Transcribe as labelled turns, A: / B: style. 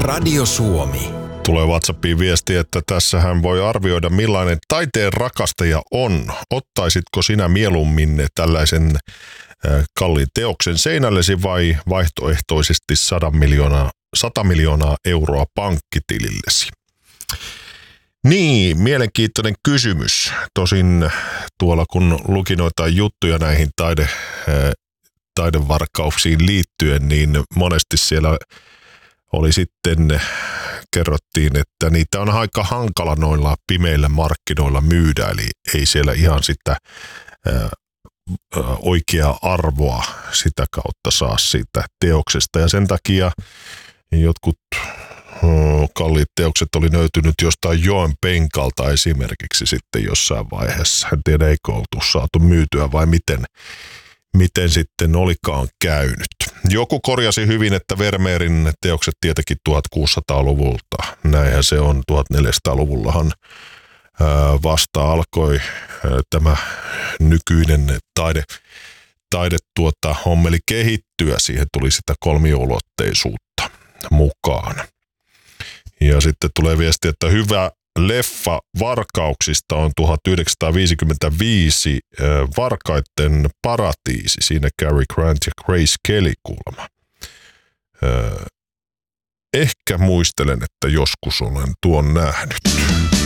A: Radio Suomi.
B: Tulee WhatsAppiin viesti, että tässähän voi arvioida millainen taiteen rakastaja on. Ottaisitko sinä mieluummin tällaisen kalliin teoksen seinällesi vai vaihtoehtoisesti 100 miljoonaa euroa pankkitilillesi? Niin, mielenkiintoinen kysymys. Tosin tuolla kun luki noita juttuja näihin taidevarkauksiin liittyen, niin monesti siellä oli sitten, kerrottiin, että niitä on aika hankala noilla pimeillä markkinoilla myydä, eli ei siellä ihan sitä oikeaa arvoa sitä kautta saa siitä teoksesta. Ja sen takia jotkut kalliit teokset oli löytynyt jostain joen penkalta esimerkiksi sitten jossain vaiheessa. En tiedä, eikö oltu saatu myytyä vai miten sitten olikaan käynyt. Joku korjasi hyvin, että Vermeerin teokset tietenkin 1600-luvulta. Näinhän se on, 1400-luvullahan vasta alkoi tämä nykyinen hommeli kehittyä. Siihen tuli sitä kolmiulotteisuutta mukaan. Ja sitten tulee viesti, että hyvä leffa varkauksista on 1955 Varkaitten paratiisi. Siinä Cary Grant ja Grace Kelly kuulemma. Ehkä muistelen, että joskus olen tuon nähnyt.